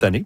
cette année?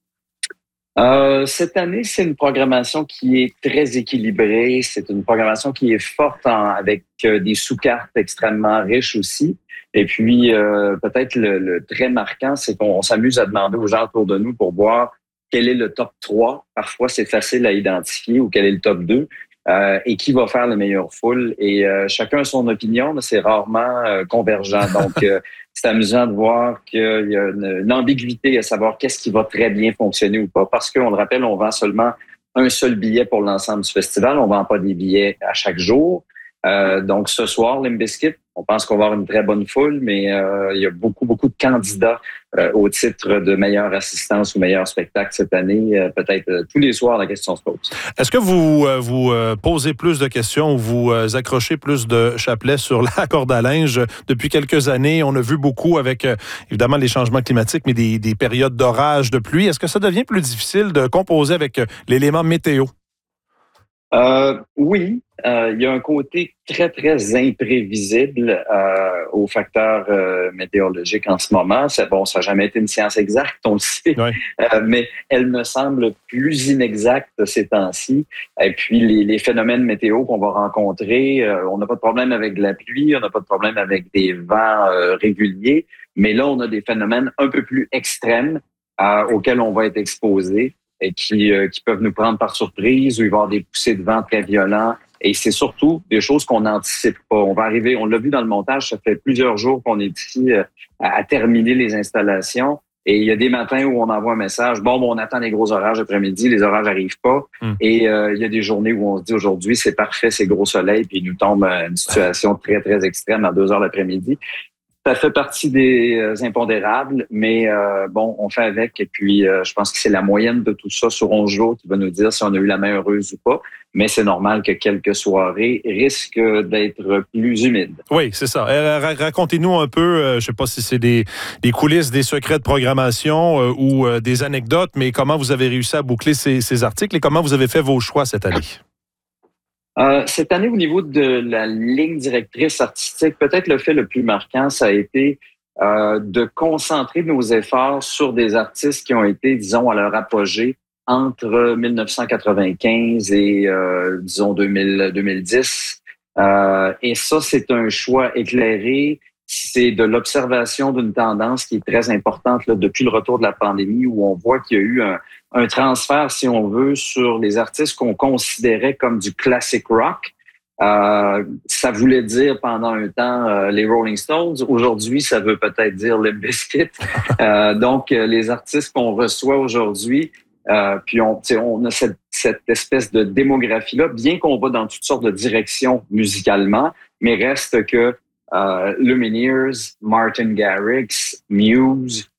Cette année, c'est une programmation qui est très équilibrée. C'est une programmation qui est forte avec des sous-cartes extrêmement riches aussi. Et puis, peut-être le très marquant, c'est qu'on s'amuse à demander aux gens autour de nous pour voir quel est le top 3. Parfois, c'est facile à identifier ou quel est le top 2 et qui va faire le meilleur full. Et chacun a son opinion, mais c'est rarement convergent. Donc, c'est amusant de voir qu'il y a une ambiguïté à savoir qu'est-ce qui va très bien fonctionner ou pas. Parce qu'on le rappelle, on vend seulement un seul billet pour l'ensemble du festival. On vend pas des billets à chaque jour. Donc, ce soir, Limp Bizkit, on pense qu'on va avoir une très bonne foule, mais il y a beaucoup de candidats au titre de meilleure assistance ou meilleur spectacle cette année. Peut-être tous les soirs, la question se pose. Est-ce que vous posez plus de questions ou vous accrochez plus de chapelets sur la corde à linge? Depuis quelques années, on a vu beaucoup avec, évidemment, les changements climatiques, mais des périodes d'orage, de pluie. Est-ce que ça devient plus difficile de composer avec l'élément météo? Oui, il y a un côté très, très imprévisible aux facteurs météorologiques en ce moment. Ça n'a jamais été une science exacte, on le sait, Ouais. mais elle me semble plus inexacte ces temps-ci. Et puis, les phénomènes météo qu'on va rencontrer, on n'a pas de problème avec de la pluie, on n'a pas de problème avec des vents réguliers, mais là, on a des phénomènes un peu plus extrêmes auxquels on va être exposé et qui peuvent nous prendre par surprise, où il va y avoir des poussées de vent très violents. Et c'est surtout des choses qu'on n'anticipe pas. On va arriver, on l'a vu dans le montage, ça fait plusieurs jours qu'on est ici à terminer les installations. Et il y a des matins où on envoie un message, on attend des gros orages après-midi, les orages n'arrivent pas. Et il y a des journées où on se dit aujourd'hui, c'est parfait, c'est gros soleil, puis il nous tombe une situation très, très extrême à 2 heures l'après-midi. Ça fait partie des impondérables, mais on fait avec. Et puis, je pense que c'est la moyenne de tout ça sur 11 jours qui va nous dire si on a eu la main heureuse ou pas. Mais c'est normal que quelques soirées risquent d'être plus humides. Oui, c'est ça. Racontez-nous un peu, je ne sais pas si c'est des coulisses, des secrets de programmation ou des anecdotes, mais comment vous avez réussi à boucler ces articles et comment vous avez fait vos choix cette année? Cette année, au niveau de la ligne directrice artistique, peut-être le fait le plus marquant, ça a été de concentrer nos efforts sur des artistes qui ont été, disons, à leur apogée entre 1995 et, disons, 2010. Et ça, c'est un choix éclairé. C'est de l'observation d'une tendance qui est très importante là, depuis le retour de la pandémie, où on voit qu'il y a eu un transfert, si on veut, sur les artistes qu'on considérait comme du classic rock. Ça voulait dire pendant un temps les Rolling Stones. Aujourd'hui, ça veut peut-être dire Limp Bizkit. Donc, les artistes qu'on reçoit aujourd'hui, puis on a cette espèce de démographie-là, bien qu'on va dans toutes sortes de directions musicalement, mais reste que Lumineers, Martin Garrix, Muse,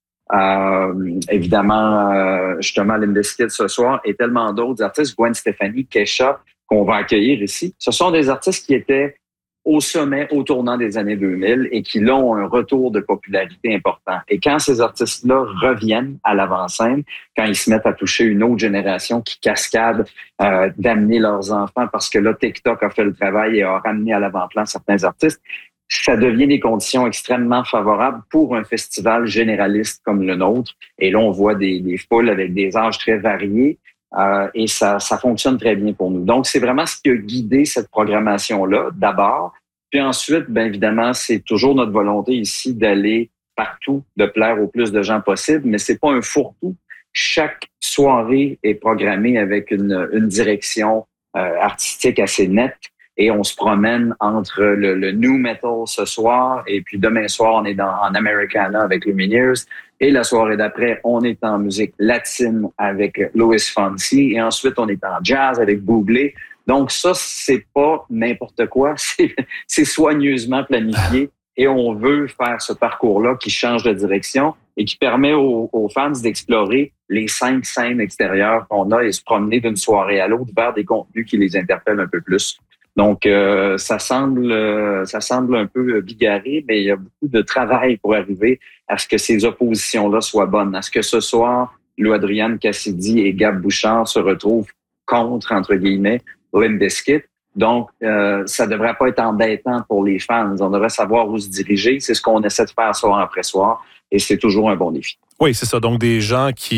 évidemment, justement, Limp Bizkit ce soir, et tellement d'autres artistes, Gwen Stefani, Kesha, qu'on va accueillir ici. Ce sont des artistes qui étaient au sommet au tournant des années 2000 et qui là ont un retour de popularité important. Et quand ces artistes-là reviennent à l'avant-scène, quand ils se mettent à toucher une autre génération qui cascade d'amener leurs enfants, parce que là, TikTok a fait le travail et a ramené à l'avant-plan certains artistes, ça devient des conditions extrêmement favorables pour un festival généraliste comme le nôtre. Et là, on voit des foules avec des âges très variés et ça fonctionne très bien pour nous. Donc, c'est vraiment ce qui a guidé cette programmation-là, d'abord. Puis ensuite, bien évidemment, c'est toujours notre volonté ici d'aller partout, de plaire au plus de gens possible, mais c'est pas un fourre-tout. Chaque soirée est programmée avec une direction artistique assez nette. Et on se promène entre le new metal ce soir et puis demain soir, on est en Americana avec Lumineers. Et la soirée d'après, on est en musique latine avec Louis Fonsi. Et ensuite, on est en jazz avec Bublé. Donc ça, c'est pas n'importe quoi. C'est soigneusement planifié. Et on veut faire ce parcours-là qui change de direction et qui permet aux fans d'explorer les 5 scènes extérieures qu'on a et se promener d'une soirée à l'autre vers des contenus qui les interpellent un peu plus. Donc, ça semble un peu bigarré, mais il y a beaucoup de travail pour arriver à ce que ces oppositions-là soient bonnes. À ce que ce soir, Lou Adrienne Cassidy et Gab Bouchard se retrouvent contre, entre guillemets, Limp Bizkit. Donc, ça devrait pas être embêtant pour les fans. On devrait savoir où se diriger. C'est ce qu'on essaie de faire soir après soir et c'est toujours un bon défi. Oui, c'est ça. Donc, des gens qui